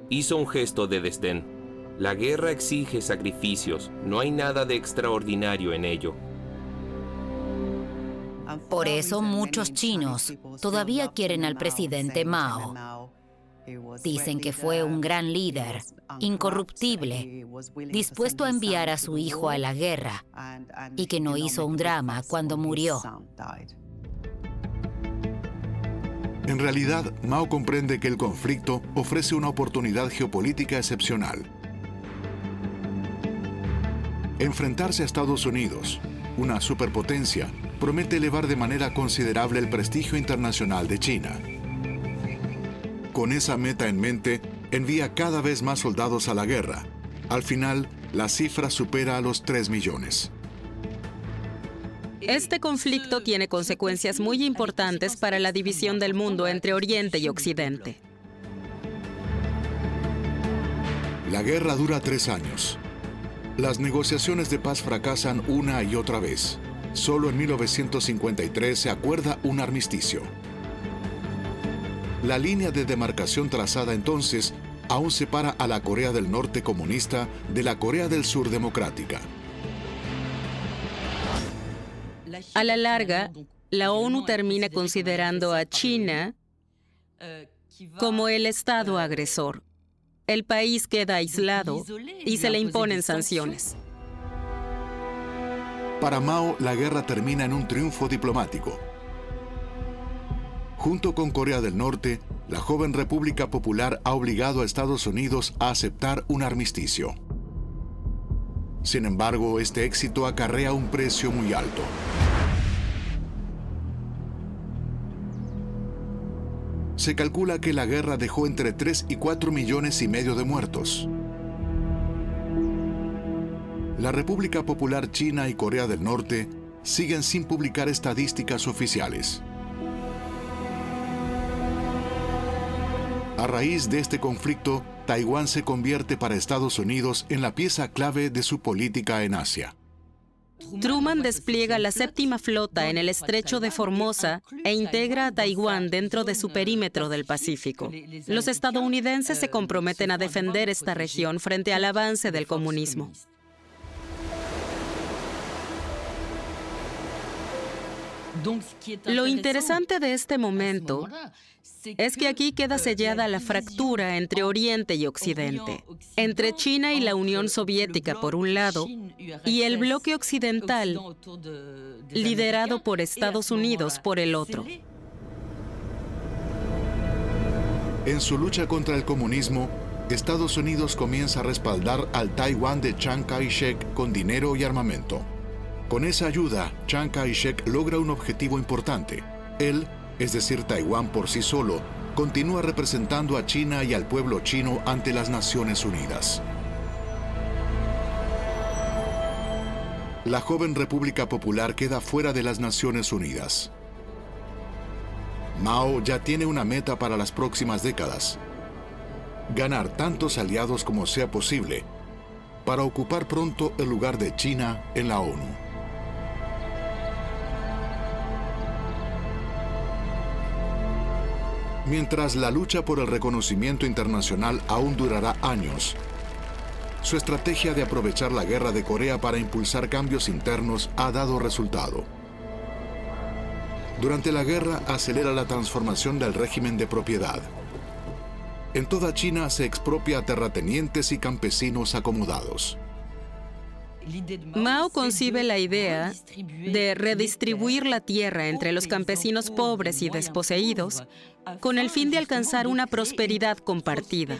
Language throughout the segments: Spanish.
Hizo un gesto de desdén. La guerra exige sacrificios, no hay nada de extraordinario en ello. Por eso muchos chinos todavía quieren al presidente Mao. Dicen que fue un gran líder, incorruptible, dispuesto a enviar a su hijo a la guerra y que no hizo un drama cuando murió. En realidad, Mao comprende que el conflicto ofrece una oportunidad geopolítica excepcional. Enfrentarse a Estados Unidos, una superpotencia, promete elevar de manera considerable el prestigio internacional de China. Con esa meta en mente, envía cada vez más soldados a la guerra. Al final, la cifra supera a los 3 millones. Este conflicto tiene consecuencias muy importantes para la división del mundo entre Oriente y Occidente. La guerra dura 3 años. Las negociaciones de paz fracasan una y otra vez. Solo en 1953 se acuerda un armisticio. La línea de demarcación trazada entonces aún separa a la Corea del Norte comunista de la Corea del Sur democrática. A la larga, la ONU termina considerando a China como el Estado agresor. El país queda aislado y se le imponen sanciones. Para Mao, la guerra termina en un triunfo diplomático. Junto con Corea del Norte, la joven República Popular ha obligado a Estados Unidos a aceptar un armisticio. Sin embargo, este éxito acarrea un precio muy alto. Se calcula que la guerra dejó entre 3 y 4 millones y medio de muertos. La República Popular China y Corea del Norte siguen sin publicar estadísticas oficiales. A raíz de este conflicto, Taiwán se convierte para Estados Unidos en la pieza clave de su política en Asia. Truman despliega la séptima flota en el estrecho de Formosa e integra a Taiwán dentro de su perímetro del Pacífico. Los estadounidenses se comprometen a defender esta región frente al avance del comunismo. Lo interesante de este momento es que aquí queda sellada la fractura entre Oriente y Occidente, entre China y la Unión Soviética por un lado, y el bloque occidental, liderado por Estados Unidos por el otro. En su lucha contra el comunismo, Estados Unidos comienza a respaldar al Taiwán de Chiang Kai-shek con dinero y armamento. Con esa ayuda, Chiang Kai-shek logra un objetivo importante. Él, es decir, Taiwán por sí solo, continúa representando a China y al pueblo chino ante las Naciones Unidas. La joven República Popular queda fuera de las Naciones Unidas. Mao ya tiene una meta para las próximas décadas: ganar tantos aliados como sea posible para ocupar pronto el lugar de China en la ONU. Mientras la lucha por el reconocimiento internacional aún durará años, su estrategia de aprovechar la guerra de Corea para impulsar cambios internos ha dado resultado. Durante la guerra acelera la transformación del régimen de propiedad. En toda China se expropia a terratenientes y campesinos acomodados. Mao concibe la idea de redistribuir la tierra entre los campesinos pobres y desposeídos con el fin de alcanzar una prosperidad compartida.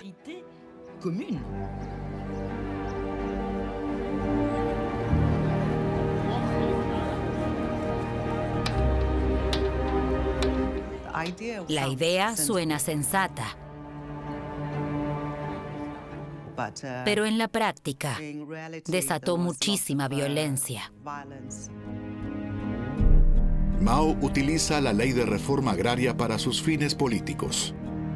La idea suena sensata, pero en la práctica desató muchísima violencia. Mao utiliza la ley de reforma agraria para sus fines políticos.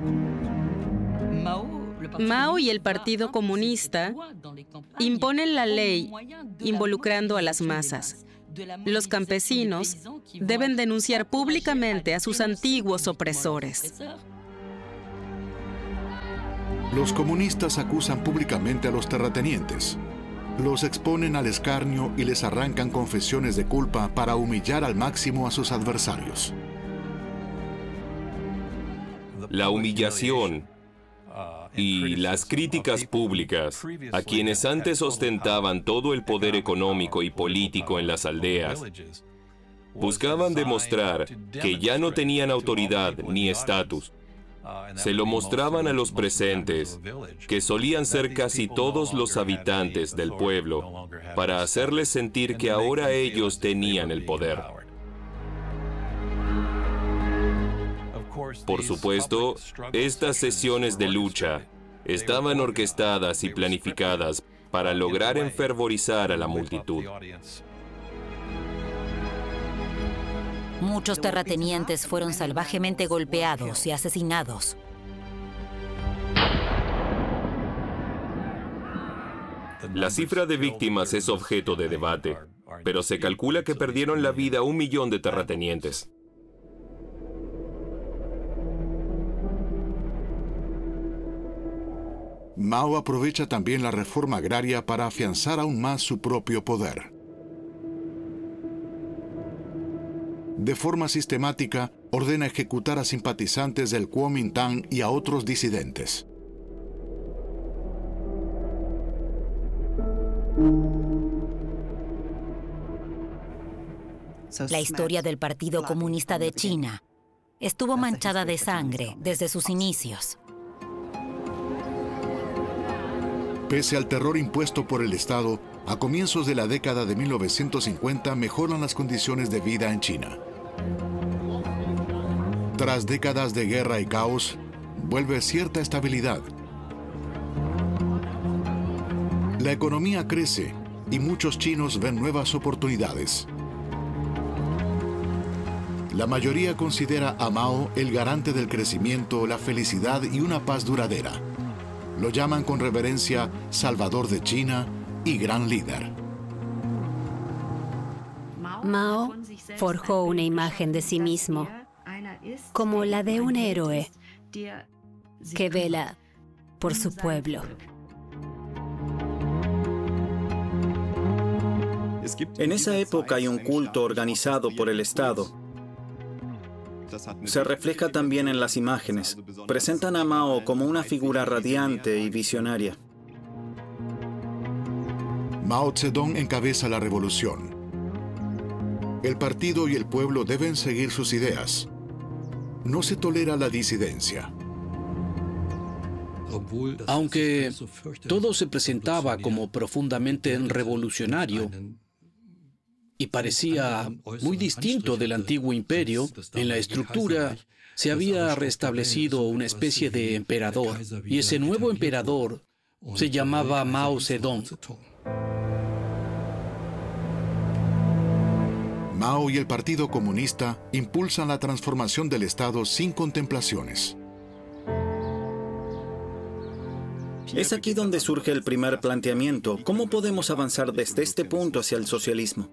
Mao y el Partido Comunista imponen la ley involucrando a las masas. Los campesinos deben denunciar públicamente a sus antiguos opresores. Los comunistas acusan públicamente a los terratenientes. Los exponen al escarnio y les arrancan confesiones de culpa para humillar al máximo a sus adversarios. La humillación y las críticas públicas a quienes antes ostentaban todo el poder económico y político en las aldeas buscaban demostrar que ya no tenían autoridad ni estatus. Se lo mostraban a los presentes, que solían ser casi todos los habitantes del pueblo, para hacerles sentir que ahora ellos tenían el poder. Por supuesto, estas sesiones de lucha estaban orquestadas y planificadas para lograr enfervorizar a la multitud. Muchos terratenientes fueron salvajemente golpeados y asesinados. La cifra de víctimas es objeto de debate, pero se calcula que perdieron la vida 1 millón de terratenientes. Mao aprovecha también la reforma agraria para afianzar aún más su propio poder. De forma sistemática, ordena ejecutar a simpatizantes del Kuomintang y a otros disidentes. La historia del Partido Comunista de China estuvo manchada de sangre desde sus inicios. Pese al terror impuesto por el Estado, a comienzos de la década de 1950 mejoran las condiciones de vida en China. Tras décadas de guerra y caos, vuelve cierta estabilidad. La economía crece y muchos chinos ven nuevas oportunidades. La mayoría considera a Mao el garante del crecimiento, la felicidad y una paz duradera. Lo llaman con reverencia Salvador de China y gran líder. Mao forjó una imagen de sí mismo como la de un héroe que vela por su pueblo. En esa época hay un culto organizado por el Estado. Se refleja también en las imágenes. Presentan a Mao como una figura radiante y visionaria. Mao Zedong encabeza la revolución. El partido y el pueblo deben seguir sus ideas. No se tolera la disidencia. Aunque todo se presentaba como profundamente revolucionario y parecía muy distinto del antiguo imperio, en la estructura se había restablecido una especie de emperador, y ese nuevo emperador se llamaba Mao Zedong. Mao y el Partido Comunista impulsan la transformación del Estado sin contemplaciones. Es aquí donde surge el primer planteamiento. ¿Cómo podemos avanzar desde este punto hacia el socialismo?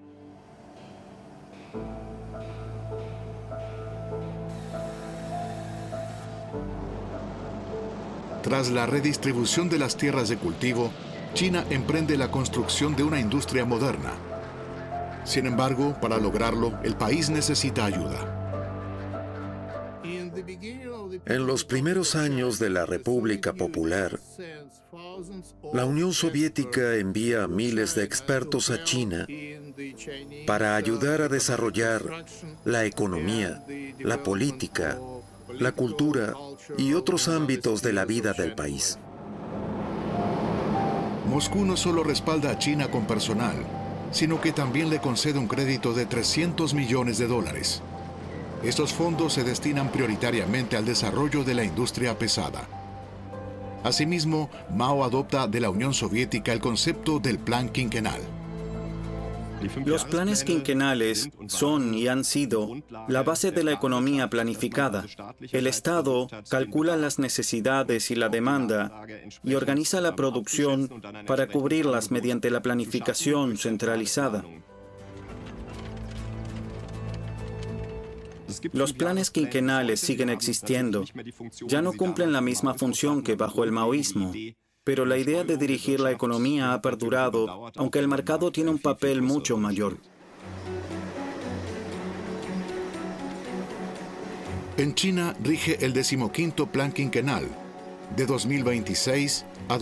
Tras la redistribución de las tierras de cultivo, China emprende la construcción de una industria moderna. Sin embargo, para lograrlo, el país necesita ayuda. En los primeros años de la República Popular, la Unión Soviética envía a miles de expertos a China para ayudar a desarrollar la economía, la política, la cultura y otros ámbitos de la vida del país. Moscú no solo respalda a China con personal, sino que también le concede un crédito de $300 millones. Estos fondos se destinan prioritariamente al desarrollo de la industria pesada. Asimismo, Mao adopta de la Unión Soviética el concepto del plan quinquenal. Los planes quinquenales son y han sido la base de la economía planificada. El Estado calcula las necesidades y la demanda y organiza la producción para cubrirlas mediante la planificación centralizada. Los planes quinquenales siguen existiendo. Ya no cumplen la misma función que bajo el maoísmo, pero la idea de dirigir la economía ha perdurado, aunque el mercado tiene un papel mucho mayor. En China rige el 15º Plan Quinquenal, de 2026